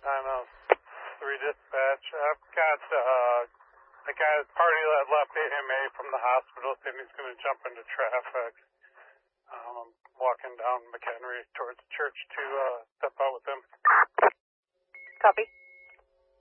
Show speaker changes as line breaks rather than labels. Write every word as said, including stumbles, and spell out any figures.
nine oh three dispatch. I've got uh, a guy, party that left A M A from the hospital saying he's going to jump into traffic. Um, I'm walking down McHenry towards the church to uh, step out with him.
Copy.